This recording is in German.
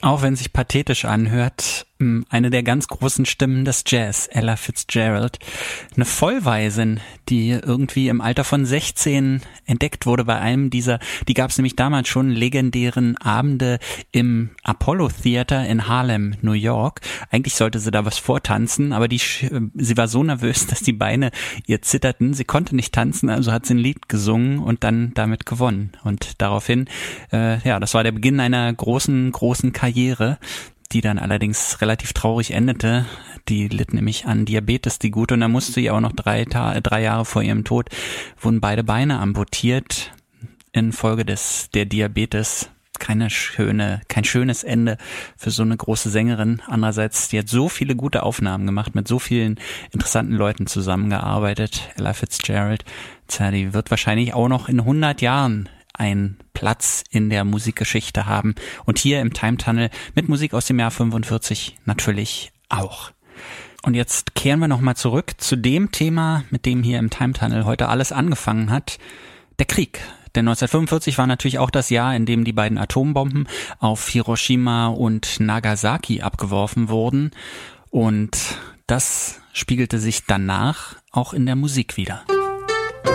auch wenn sich pathetisch anhört, eine der ganz großen Stimmen des Jazz, Ella Fitzgerald. Eine Vollwaisin, die irgendwie im Alter von 16 entdeckt wurde bei einem dieser, die gab es nämlich damals schon, legendären Abende im Apollo Theater in Harlem, New York. Eigentlich sollte sie da was vortanzen, aber sie war so nervös, dass die Beine ihr zitterten. Sie konnte nicht tanzen, also hat sie ein Lied gesungen und dann damit gewonnen. Und daraufhin, das war der Beginn einer großen Karriere, die dann allerdings relativ traurig endete. Die litt nämlich an Diabetes, die Gute, und dann musste sie auch noch 3 Jahre vor ihrem Tod, wurden beide Beine amputiert infolge der Diabetes. Kein schönes Ende für so eine große Sängerin. Andererseits, die hat so viele gute Aufnahmen gemacht, mit so vielen interessanten Leuten zusammengearbeitet. Ella Fitzgerald, die wird wahrscheinlich auch noch in 100 Jahren einen Platz in der Musikgeschichte haben. Und hier im Time Tunnel mit Musik aus dem Jahr 45 natürlich auch. Und jetzt kehren wir nochmal zurück zu dem Thema, mit dem hier im Time Tunnel heute alles angefangen hat. Der Krieg. Denn 1945 war natürlich auch das Jahr, in dem die beiden Atombomben auf Hiroshima und Nagasaki abgeworfen wurden. Und das spiegelte sich danach auch in der Musik wider.